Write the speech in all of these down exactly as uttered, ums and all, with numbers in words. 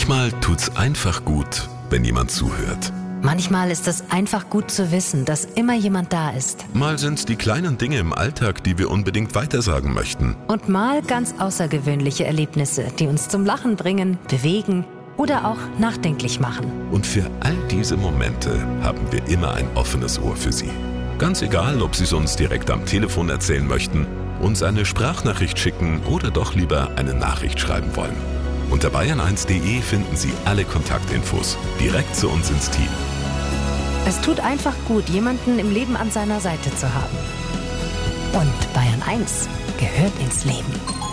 Manchmal tut's einfach gut, wenn jemand zuhört. Manchmal ist es einfach gut zu wissen, dass immer jemand da ist. Mal sind's die kleinen Dinge im Alltag, die wir unbedingt weitersagen möchten. Und mal ganz außergewöhnliche Erlebnisse, die uns zum Lachen bringen, bewegen oder auch nachdenklich machen. Und für all diese Momente haben wir immer ein offenes Ohr für Sie. Ganz egal, ob Sie es uns direkt am Telefon erzählen möchten, uns eine Sprachnachricht schicken oder doch lieber eine Nachricht schreiben wollen. Unter bayern eins punkt de finden Sie alle Kontaktinfos direkt zu uns ins Team. Es tut einfach gut, jemanden im Leben an seiner Seite zu haben. Und Bayern eins gehört ins Leben.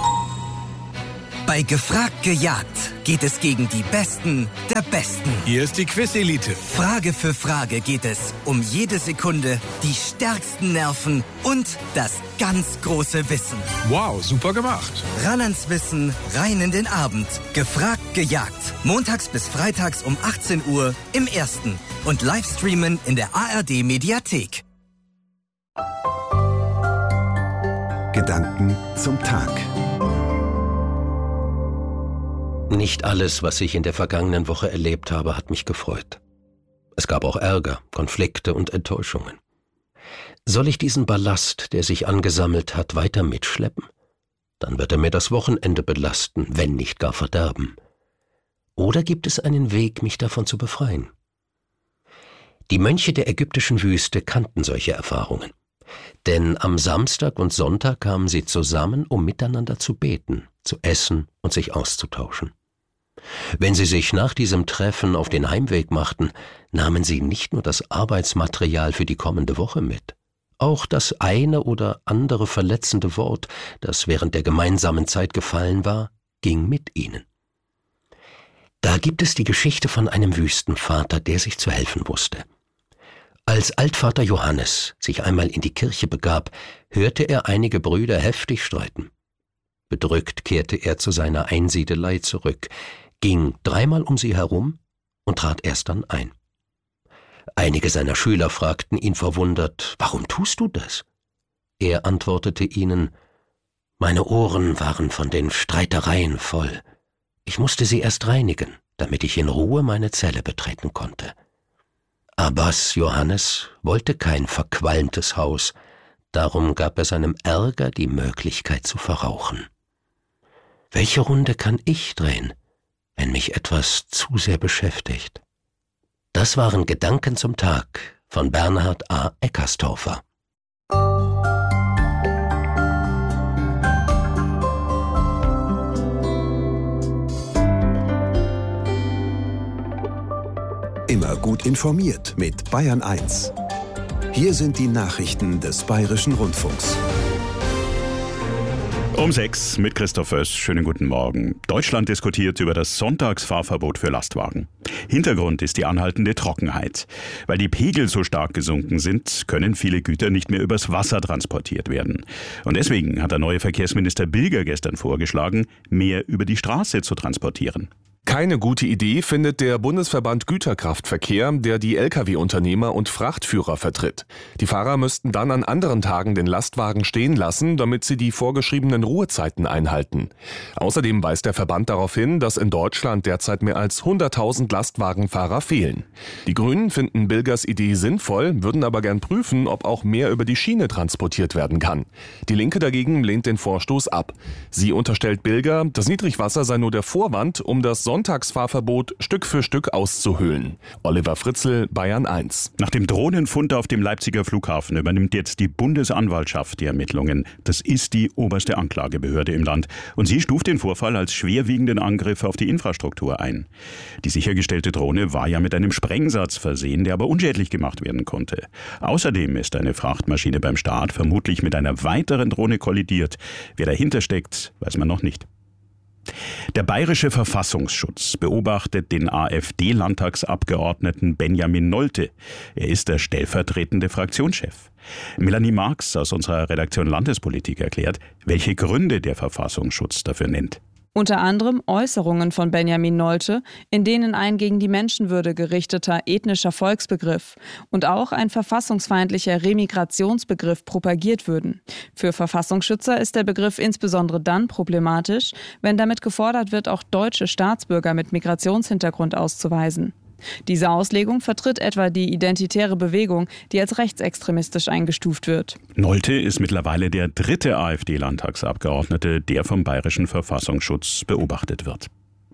Bei Gefragt gejagt geht es gegen die Besten der Besten. Hier ist die Quiz-Elite. Frage für Frage geht es um jede Sekunde, die stärksten Nerven und das ganz große Wissen. Wow, super gemacht. Ran ans Wissen, rein in den Abend. Gefragt gejagt. Montags bis freitags um achtzehn Uhr im Ersten. Und Livestreamen in der A R D-Mediathek. Gedanken zum Tag. Nicht alles, was ich in der vergangenen Woche erlebt habe, hat mich gefreut. Es gab auch Ärger, Konflikte und Enttäuschungen. Soll ich diesen Ballast, der sich angesammelt hat, weiter mitschleppen? Dann wird er mir das Wochenende belasten, wenn nicht gar verderben. Oder gibt es einen Weg, mich davon zu befreien? Die Mönche der ägyptischen Wüste kannten solche Erfahrungen. Denn am Samstag und Sonntag kamen sie zusammen, um miteinander zu beten, zu essen und sich auszutauschen. Wenn sie sich nach diesem Treffen auf den Heimweg machten, nahmen sie nicht nur das Arbeitsmaterial für die kommende Woche mit. Auch das eine oder andere verletzende Wort, das während der gemeinsamen Zeit gefallen war, ging mit ihnen. Da gibt es die Geschichte von einem Wüstenvater, der sich zu helfen wusste. Als Altvater Johannes sich einmal in die Kirche begab, hörte er einige Brüder heftig streiten. Bedrückt kehrte er zu seiner Einsiedelei zurück, ging dreimal um sie herum und trat erst dann ein. Einige seiner Schüler fragten ihn verwundert, »Warum tust du das?« Er antwortete ihnen, »Meine Ohren waren von den Streitereien voll. Ich musste sie erst reinigen, damit ich in Ruhe meine Zelle betreten konnte.« Abbas Johannes wollte kein verqualmtes Haus, darum gab er seinem Ärger die Möglichkeit zu verrauchen. Welche Runde kann ich drehen, wenn mich etwas zu sehr beschäftigt? Das waren Gedanken zum Tag von Bernhard A. Eckerstorfer. Immer gut informiert mit Bayern eins. Hier sind die Nachrichten des Bayerischen Rundfunks. Um sechs mit Christoph Oess. Schönen guten Morgen. Deutschland diskutiert über das Sonntagsfahrverbot für Lastwagen. Hintergrund ist die anhaltende Trockenheit. Weil die Pegel so stark gesunken sind, können viele Güter nicht mehr übers Wasser transportiert werden. Und deswegen hat der neue Verkehrsminister Bilger gestern vorgeschlagen, mehr über die Straße zu transportieren. Keine gute Idee findet der Bundesverband Güterkraftverkehr, der die L K W-Unternehmer und Frachtführer vertritt. Die Fahrer müssten dann an anderen Tagen den Lastwagen stehen lassen, damit sie die vorgeschriebenen Ruhezeiten einhalten. Außerdem weist der Verband darauf hin, dass in Deutschland derzeit mehr als hunderttausend Lastwagenfahrer fehlen. Die Grünen finden Bilgers Idee sinnvoll, würden aber gern prüfen, ob auch mehr über die Schiene transportiert werden kann. Die Linke dagegen lehnt den Vorstoß ab. Sie unterstellt Bilger, das Niedrigwasser sei nur der Vorwand, um das Sonntagsfahrverbot Stück für Stück auszuhöhlen. Oliver Fritzl, Bayern eins. Nach dem Drohnenfund auf dem Leipziger Flughafen übernimmt jetzt die Bundesanwaltschaft die Ermittlungen. Das ist die oberste Anklagebehörde im Land. Und sie stuft den Vorfall als schwerwiegenden Angriff auf die Infrastruktur ein. Die sichergestellte Drohne war ja mit einem Sprengsatz versehen, der aber unschädlich gemacht werden konnte. Außerdem ist eine Frachtmaschine beim Start vermutlich mit einer weiteren Drohne kollidiert. Wer dahinter steckt, weiß man noch nicht. Der Bayerische Verfassungsschutz beobachtet den AfD-Landtagsabgeordneten Benjamin Nolte. Er ist der stellvertretende Fraktionschef. Melanie Marx aus unserer Redaktion Landespolitik erklärt, welche Gründe der Verfassungsschutz dafür nennt. Unter anderem Äußerungen von Benjamin Nolte, in denen ein gegen die Menschenwürde gerichteter ethnischer Volksbegriff und auch ein verfassungsfeindlicher Remigrationsbegriff propagiert würden. Für Verfassungsschützer ist der Begriff insbesondere dann problematisch, wenn damit gefordert wird, auch deutsche Staatsbürger mit Migrationshintergrund auszuweisen. Diese Auslegung vertritt etwa die Identitäre Bewegung, die als rechtsextremistisch eingestuft wird. Nolte ist mittlerweile der dritte AfD-Landtagsabgeordnete, der vom Bayerischen Verfassungsschutz beobachtet wird.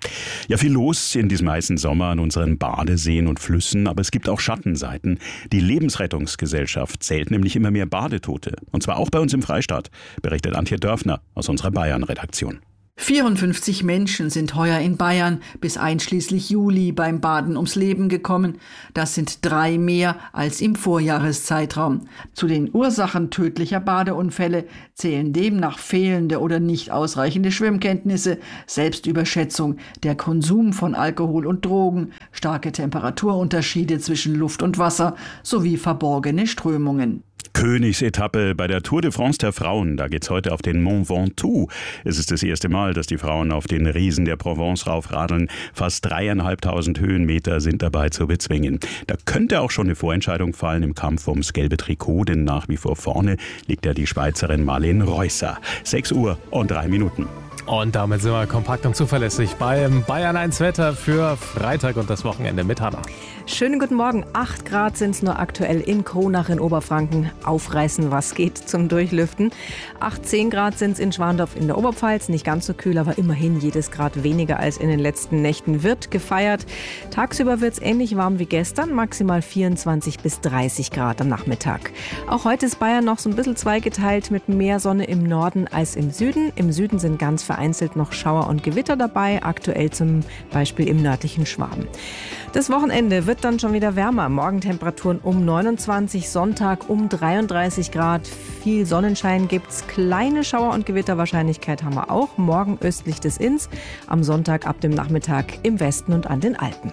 Ja, viel los in diesem heißen Sommer an unseren Badeseen und Flüssen, aber es gibt auch Schattenseiten. Die Lebensrettungsgesellschaft zählt nämlich immer mehr Badetote. Und zwar auch bei uns im Freistaat, berichtet Antje Dörfner aus unserer Bayern-Redaktion. vierundfünfzig Menschen sind heuer in Bayern bis einschließlich Juli beim Baden ums Leben gekommen. Das sind drei mehr als im Vorjahreszeitraum. Zu den Ursachen tödlicher Badeunfälle zählen demnach fehlende oder nicht ausreichende Schwimmkenntnisse, Selbstüberschätzung, der Konsum von Alkohol und Drogen, starke Temperaturunterschiede zwischen Luft und Wasser sowie verborgene Strömungen. Königsetappe bei der Tour de France der Frauen. Da geht's heute auf den Mont Ventoux. Es ist das erste Mal, dass die Frauen auf den Riesen der Provence raufradeln. Fast dreieinhalbtausend Höhenmeter sind dabei zu bezwingen. Da könnte auch schon eine Vorentscheidung fallen im Kampf ums gelbe Trikot, denn nach wie vor vorne liegt ja die Schweizerin Marlene Reusser. sechs Uhr und drei Minuten. Und damit sind wir kompakt und zuverlässig beim Bayern eins Wetter für Freitag und das Wochenende mit Hanna. Schönen guten Morgen. acht Grad sind es nur aktuell in Kronach in Oberfranken. Aufreißen, was geht zum Durchlüften. acht, zehn Grad sind es in Schwandorf in der Oberpfalz. Nicht ganz so kühl, aber immerhin jedes Grad weniger als in den letzten Nächten. Wird gefeiert. Tagsüber wird es ähnlich warm wie gestern. Maximal vierundzwanzig bis dreißig Grad am Nachmittag. Auch heute ist Bayern noch so ein bisschen zweigeteilt mit mehr Sonne im Norden als im Süden. Im Süden sind ganz vereinzelt noch Schauer und Gewitter dabei. Aktuell zum Beispiel im nördlichen Schwaben. Das Wochenende wird dann schon wieder wärmer. Morgentemperaturen um neunundzwanzig, Sonntag um dreiunddreißig Grad. Viel Sonnenschein gibt's. Kleine Schauer- und Gewitterwahrscheinlichkeit haben wir auch. Morgen östlich des Inns. Am Sonntag ab dem Nachmittag im Westen und an den Alpen.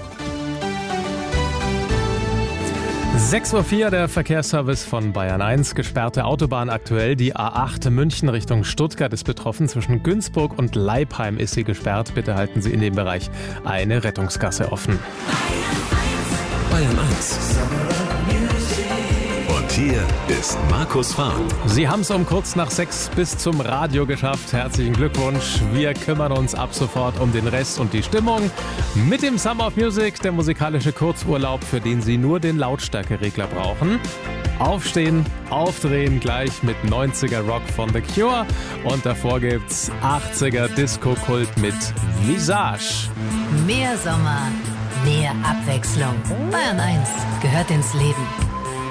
sechs Uhr vier, der Verkehrsservice von Bayern eins. Gesperrte Autobahn aktuell. Die A acht München Richtung Stuttgart ist betroffen. Zwischen Günzburg und Leipheim ist sie gesperrt. Bitte halten Sie in dem Bereich eine Rettungsgasse offen. Bayern eins. Und hier ist Markus Fahren. Sie haben es um kurz nach sechs bis zum Radio geschafft. Herzlichen Glückwunsch. Wir kümmern uns ab sofort um den Rest und die Stimmung. Mit dem Summer of Music, der musikalische Kurzurlaub, für den Sie nur den Lautstärkeregler brauchen. Aufstehen, aufdrehen, gleich mit neunziger Rock von The Cure. Und davor gibt's achtziger Disco-Kult mit Visage. Mehr Sommer, mehr Abwechslung. Bayern eins gehört ins Leben.